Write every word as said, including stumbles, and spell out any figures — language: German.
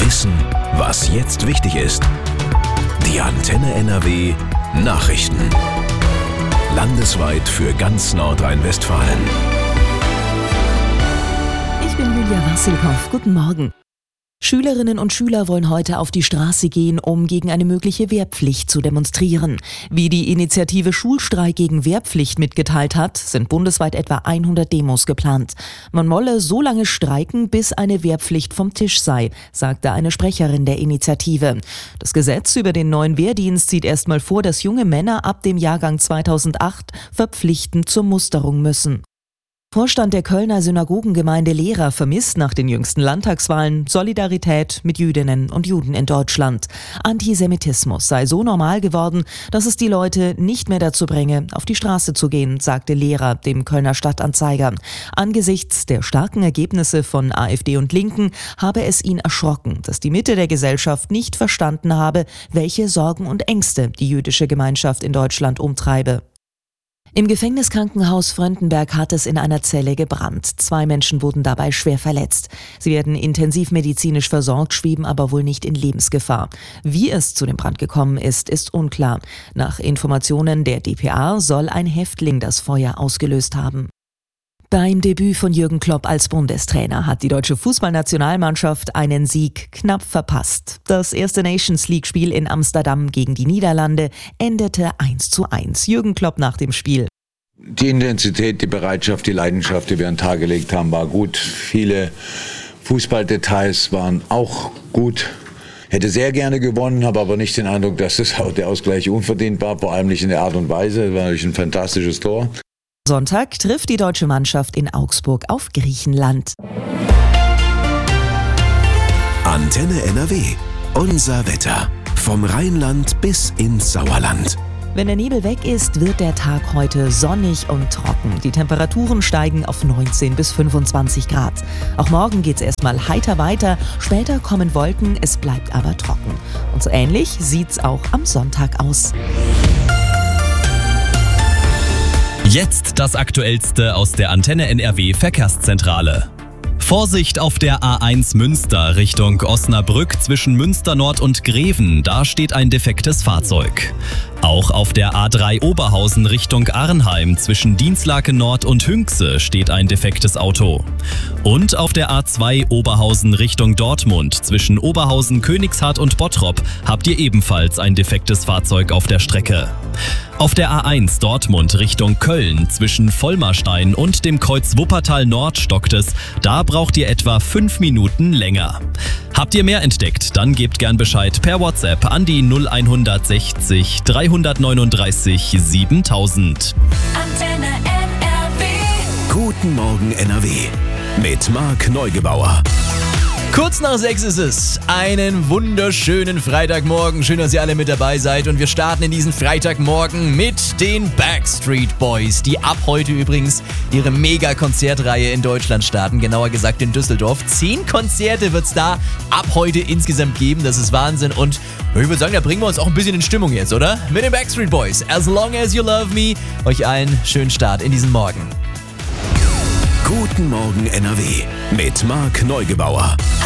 Wissen, was jetzt wichtig ist. Die Antenne N R W Nachrichten. Landesweit für ganz Nordrhein-Westfalen. Ich bin Julia Wassilkow. Guten Morgen. Schülerinnen und Schüler wollen heute auf die Straße gehen, um gegen eine mögliche Wehrpflicht zu demonstrieren. Wie die Initiative Schulstreik gegen Wehrpflicht mitgeteilt hat, sind bundesweit etwa hundert Demos geplant. Man wolle so lange streiken, bis eine Wehrpflicht vom Tisch sei, sagte eine Sprecherin der Initiative. Das Gesetz über den neuen Wehrdienst sieht erstmal vor, dass junge Männer ab dem Jahrgang zweitausendacht verpflichtend zur Musterung müssen. Vorstand der Kölner Synagogengemeinde Lehrer vermisst nach den jüngsten Landtagswahlen Solidarität mit Jüdinnen und Juden in Deutschland. Antisemitismus sei so normal geworden, dass es die Leute nicht mehr dazu bringe, auf die Straße zu gehen, sagte Lehrer dem Kölner Stadtanzeiger. Angesichts der starken Ergebnisse von AfD und Linken habe es ihn erschrocken, dass die Mitte der Gesellschaft nicht verstanden habe, welche Sorgen und Ängste die jüdische Gemeinschaft in Deutschland umtreibe. Im Gefängniskrankenhaus Fröndenberg hat es in einer Zelle gebrannt. Zwei Menschen wurden dabei schwer verletzt. Sie werden intensivmedizinisch versorgt, schweben aber wohl nicht in Lebensgefahr. Wie es zu dem Brand gekommen ist, ist unklar. Nach Informationen der D P A soll ein Häftling das Feuer ausgelöst haben. Beim Debüt von Jürgen Klopp als Bundestrainer hat die deutsche Fußballnationalmannschaft einen Sieg knapp verpasst. Das erste Nations-League-Spiel in Amsterdam gegen die Niederlande endete eins zu eins. Jürgen Klopp nach dem Spiel. Die Intensität, die Bereitschaft, die Leidenschaft, die wir an den Tag gelegt haben, war gut. Viele Fußballdetails waren auch gut. Hätte sehr gerne gewonnen, habe aber nicht den Eindruck, dass das, der Ausgleich unverdient war, vor allem nicht in der Art und Weise. Es war natürlich ein fantastisches Tor. Sonntag trifft die deutsche Mannschaft in Augsburg auf Griechenland. Antenne N R W. Unser Wetter. Vom Rheinland bis ins Sauerland. Wenn der Nebel weg ist, wird der Tag heute sonnig und trocken. Die Temperaturen steigen auf neunzehn bis fünfundzwanzig Grad. Auch morgen geht's erstmal heiter weiter. Später kommen Wolken, es bleibt aber trocken. Und so ähnlich sieht's auch am Sonntag aus. Jetzt das Aktuellste aus der Antenne N R W Verkehrszentrale. Vorsicht auf der A eins Münster Richtung Osnabrück zwischen Münster Nord und Greven, da steht ein defektes Fahrzeug. Auch auf der A drei Oberhausen Richtung Arnheim zwischen Dienstlaken Nord und Hünxe steht ein defektes Auto. Und auf der A zwei Oberhausen Richtung Dortmund zwischen Oberhausen, Königshardt und Bottrop habt ihr ebenfalls ein defektes Fahrzeug auf der Strecke. Auf der A eins Dortmund Richtung Köln zwischen Vollmarstein und dem Kreuz Wuppertal Nord stockt es, da braucht ihr etwa fünf Minuten länger. Habt ihr mehr entdeckt, dann gebt gern Bescheid per WhatsApp an die null sechzig dreihundertneununddreißig siebentausend. Antenne N R W. Guten Morgen N R W. Mit Marc Neugebauer. Kurz nach sechs ist es. Einen wunderschönen Freitagmorgen. Schön, dass ihr alle mit dabei seid. Und wir starten in diesen Freitagmorgen mit den Backstreet Boys, die ab heute übrigens ihre Mega-Konzertreihe in Deutschland starten. Genauer gesagt in Düsseldorf. Zehn Konzerte wird es da ab heute insgesamt geben. Das ist Wahnsinn. Und ich würde sagen, da bringen wir uns auch ein bisschen in Stimmung jetzt, oder? Mit den Backstreet Boys. As long as you love me. Euch allen schönen Start in diesen Morgen. Guten Morgen N R W. Mit Marc Neugebauer.